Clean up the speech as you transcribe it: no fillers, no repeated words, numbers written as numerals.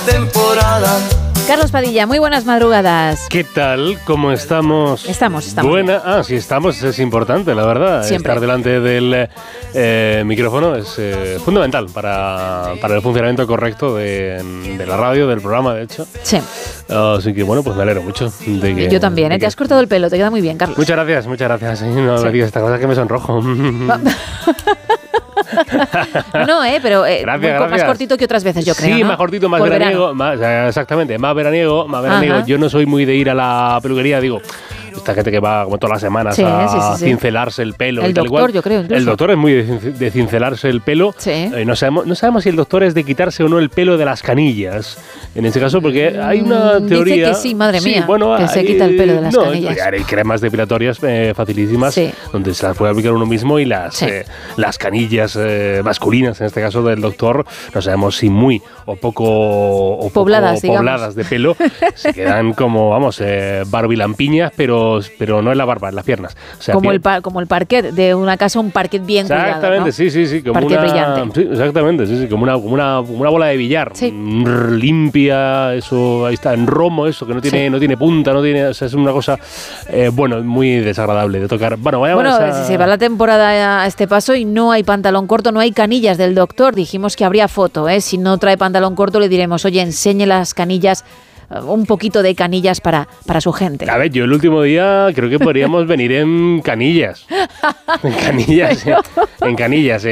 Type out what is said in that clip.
temporada. Carlos Padilla, muy buenas madrugadas. ¿Qué tal? ¿Cómo estamos? Estamos Buena. bien. Sí, estamos. Es importante, la verdad. Siempre. Estar delante del micrófono es fundamental para el funcionamiento correcto de la radio, del programa, de hecho. Sí. Así que, bueno, pues me alegro mucho. Yo también, Te has cortado el pelo, te queda muy bien, Carlos. Muchas gracias. No Sí. me digas esta cosa que me sonrojo. No, pero Gracias. más cortito que otras veces, yo creo, Sí, ¿no? más cortito, más Por veraniego. Exactamente, más veraniego. Ajá. Yo no soy muy de ir a la peluquería, digo. Esta gente que va como todas las semanas a cincelarse el pelo. El y tal doctor, igual. yo creo, incluso. El doctor es muy de cincelarse el pelo. Sí. No sabemos si el doctor es de quitarse o no el pelo de las canillas. En este caso, porque hay una teoría... Dice que sí, madre mía, bueno, que se quita el pelo de las canillas. Hay cremas depilatorias facilísimas, Sí. donde se las puede aplicar uno mismo, y las canillas masculinas, en este caso del doctor, no sabemos si muy o poco Pobladas, pobladas de pelo, se quedan como, barbilampiñas, pero no en la barba, en las piernas. O sea, como el parquet de una casa, un parquet bien cuidado, ¿no? Exactamente, sí, como parquet brillante. Sí, exactamente, sí, como una bola de billar, Sí. limpia, eso, ahí está, en romo, eso, que no tiene punta, o sea, es una cosa, muy desagradable de tocar. Bueno, si se va la temporada a este paso y no hay pantalón corto, no hay canillas del doctor, dijimos que habría foto, si no trae pantalón corto le diremos, oye, enseñe las canillas, un poquito de canillas para su gente. A ver, yo el último día creo que podríamos venir en canillas. En canillas,